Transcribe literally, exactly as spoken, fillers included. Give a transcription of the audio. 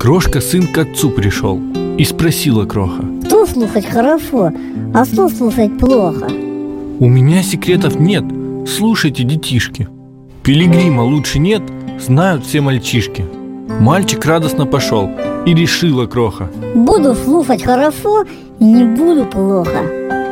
Крошка сын к отцу пришел, и спросила Кроха: что слушать хорошо, а что слушать плохо? У меня секретов нет, слушайте, детишки. Пилигрима лучше нет, знают все мальчишки. Мальчик радостно пошел, и решила Кроха: буду слушать хорошо и не буду плохо.